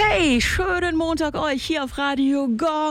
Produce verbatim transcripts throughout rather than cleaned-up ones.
Hey, schönen Montag euch hier auf Radio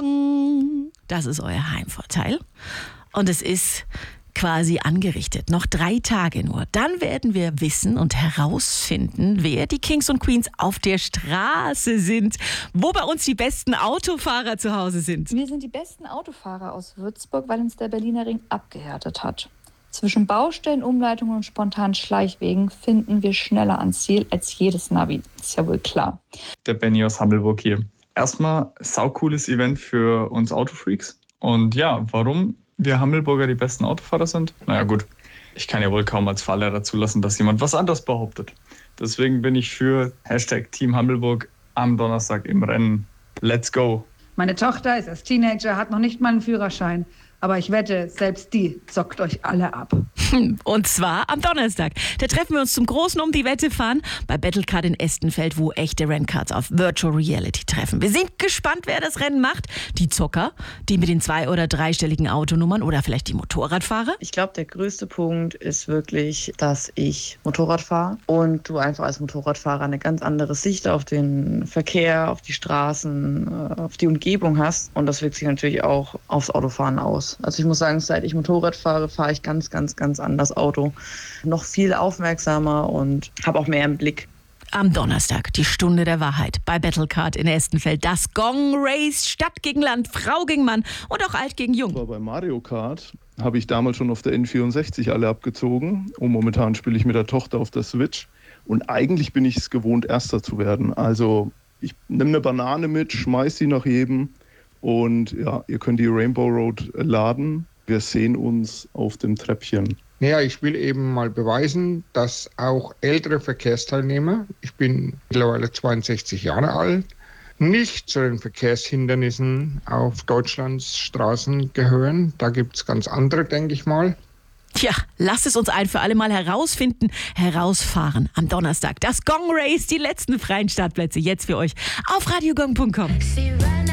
Gong. Das ist euer Heimvorteil. Und es ist quasi angerichtet. Noch drei Tage nur. Dann werden wir wissen und herausfinden, wer die Kings und Queens auf der Straße sind. Wo bei uns die besten Autofahrer zu Hause sind. Wir sind die besten Autofahrer aus Würzburg, weil uns der Berliner Ring abgehärtet hat. Zwischen Baustellen, Umleitungen und spontanen Schleichwegen finden wir schneller ans Ziel als jedes Navi. Ist ja wohl klar. Der Benny aus Hammelburg hier. Erstmal saucooles Event für uns Autofreaks. Und ja, warum wir Hammelburger die besten Autofahrer sind? Naja gut, ich kann ja wohl kaum als Fahrlehrer zulassen, dass jemand was anderes behauptet. Deswegen bin ich für Hashtag Team Hammelburg am Donnerstag im Rennen. Let's go! Meine Tochter ist erst Teenager, hat noch nicht mal einen Führerschein. Aber ich wette, selbst die zockt euch alle ab. Und zwar am Donnerstag. Da treffen wir uns zum großen Um die Wette fahren bei Battlecard in Estenfeld, wo echte Renncards auf Virtual Reality treffen. Wir sind gespannt, wer das Rennen macht. Die Zocker, die mit den zwei- oder dreistelligen Autonummern oder vielleicht die Motorradfahrer. Ich glaube, der größte Punkt ist wirklich, dass ich Motorrad fahre und du einfach als Motorradfahrer eine ganz andere Sicht auf den Verkehr, auf die Straßen, auf die Umgebung hast. Und das wirkt sich natürlich auch aufs Autofahren aus. Also ich muss sagen, seit ich Motorrad fahre, fahre ich ganz, ganz, ganz anders Auto. Noch viel aufmerksamer und habe auch mehr im Blick. Am Donnerstag die Stunde der Wahrheit bei Battlecard in Estenfeld. Das Gong Race, Stadt gegen Land, Frau gegen Mann und auch alt gegen jung. Aber bei Mario Kart habe ich damals schon auf der N vierundsechzig alle abgezogen. Und momentan spiele ich mit der Tochter auf der Switch. Und eigentlich bin ich es gewohnt, Erster zu werden. Also ich nehme eine Banane mit, schmeiß sie nach jedem. Und ja, ihr könnt die Rainbow Road laden. Wir sehen uns auf dem Treppchen. Naja, ich will eben mal beweisen, dass auch ältere Verkehrsteilnehmer, ich bin mittlerweile zweiundsechzig Jahre alt, nicht zu den Verkehrshindernissen auf Deutschlands Straßen gehören. Da gibt es ganz andere, denke ich mal. Tja, lasst es uns ein für alle Mal herausfinden, herausfahren am Donnerstag. Das Gong Race, die letzten freien Startplätze jetzt für euch auf radiogong punkt com.